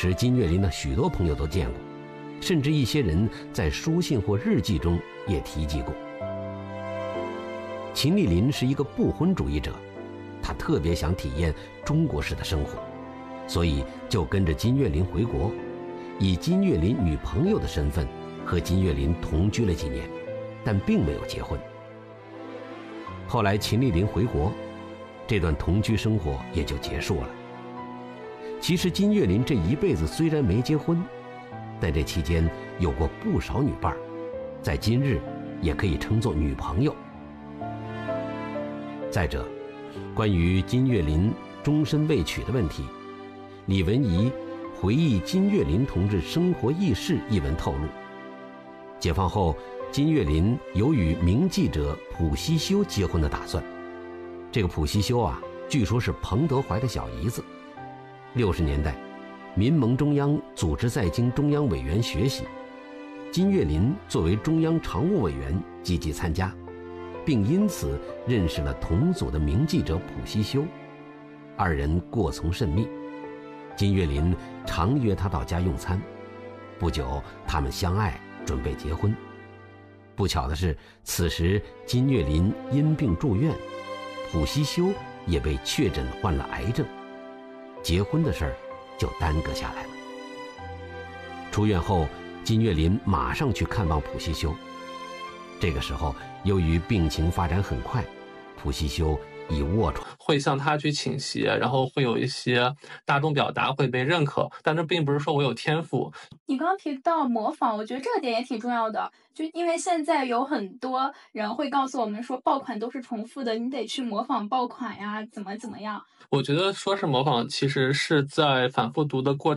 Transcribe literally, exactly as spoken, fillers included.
时金岳霖的许多朋友都见过，甚至一些人在书信或日记中也提及过。秦丽林是一个不婚主义者，他特别想体验中国式的生活，所以就跟着金岳霖回国，以金岳霖女朋友的身份和金岳霖同居了几年，但并没有结婚。后来秦丽林回国，这段同居生活也就结束了。其实金岳霖这一辈子虽然没结婚，但这期间有过不少女伴，在今日也可以称作女朋友。再者，关于金岳霖终身未娶的问题，李文怡回忆金岳霖同志生活轶事一文透露，解放后金岳霖有与名记者卜西修结婚的打算。这个卜西修啊，据说是彭德怀的小姨子。六十年代，民盟中央组织在京中央委员学习，金岳霖作为中央常务委员积极参加，并因此认识了同组的名记者卜西修，二人过从甚密。金岳霖常约他到家用餐，不久他们相爱，准备结婚。不巧的是，此时金岳霖因病住院，卜西修也被确诊患了癌症，结婚的事儿就耽搁下来了。出院后，金岳霖马上去看望卜西修。这个时候，由于病情发展很快，卜西修已卧床， 会向他去倾斜，然后会有一些大众表达会被认可，但这并不是说我有天赋。 你刚刚提到模仿，我觉得这个点也挺重要的，就因为现在有很多人会告诉我们说爆款都是重复的，你得去模仿爆款呀，怎么怎么样。 我觉得说是模仿，其实是在反复读的过程